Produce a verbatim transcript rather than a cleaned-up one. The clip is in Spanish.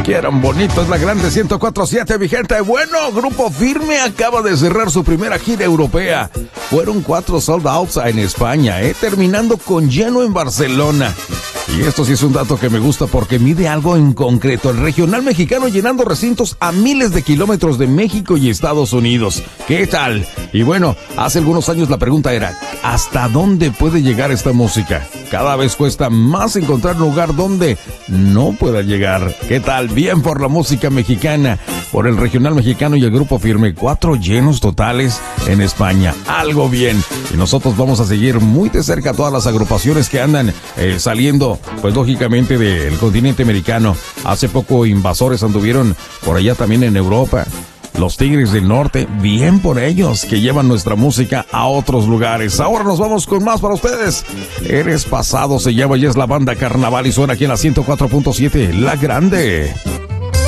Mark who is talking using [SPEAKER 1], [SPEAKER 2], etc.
[SPEAKER 1] Quieran bonitos, la grande ciento cuatro siete, mi gente. Bueno, Grupo Firme acaba de cerrar su primera gira europea. Fueron cuatro sold outs en España, eh, terminando con lleno en Barcelona. Y esto sí es un dato que me gusta porque mide algo en concreto. El regional mexicano llenando recintos a miles de kilómetros de México y Estados Unidos. ¿Qué tal? Y bueno, hace algunos años la pregunta era, ¿hasta dónde puede llegar esta música? Cada vez cuesta más encontrar un lugar donde no pueda llegar. ¿Qué tal? Bien por la música mexicana, por el regional mexicano y el Grupo Firme. Cuatro llenos totales en España. Algo bien. Y nosotros vamos a seguir muy de cerca todas las agrupaciones que andan eh, saliendo, pues lógicamente del continente americano. Hace poco Invasores anduvieron por allá también en Europa. Los Tigres del Norte, bien por ellos, que llevan nuestra música a otros lugares. Ahora nos vamos con más para ustedes. Eres Pasado se llama y es la banda Carnaval y suena aquí en la ciento cuatro punto siete, La Grande.